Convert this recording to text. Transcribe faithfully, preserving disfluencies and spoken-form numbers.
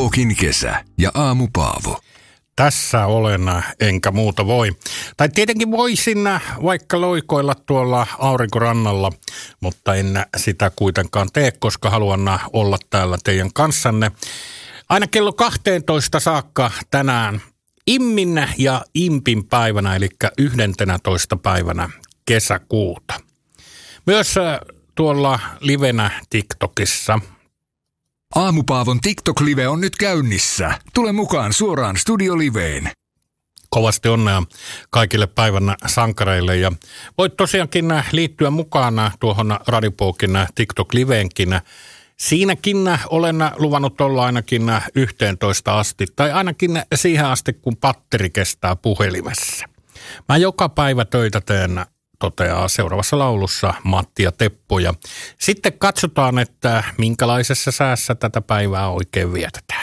Radipookin kesä ja Aamu Paavo. Tässä olen, enkä muuta voi. Tai tietenkin voisin vaikka loikoilla tuolla aurinkorannalla, mutta en sitä kuitenkaan tee, koska haluan olla täällä teidän kanssanne. Aina kello kahteentoista saakka tänään Immin ja Impin päivänä, eli yhdentenätoista päivänä kesäkuuta. Myös tuolla livenä TikTokissa. Aamupaavon TikTok-live on nyt käynnissä. Tule mukaan suoraan studioliveen. Kovasti onnea kaikille päivän sankareille ja voit tosiaankin liittyä mukaan tuohon Radipookin TikTok-liveenkin. Siinäkin olen luvannut olla ainakin yhteentoista asti tai ainakin siihen asti, kun patteri kestää puhelimessa. Mä joka päivä töitä teen, toteaa seuraavassa laulussa Matti ja Teppo. Ja sitten katsotaan, että minkälaisessa säässä tätä päivää oikein vietetään.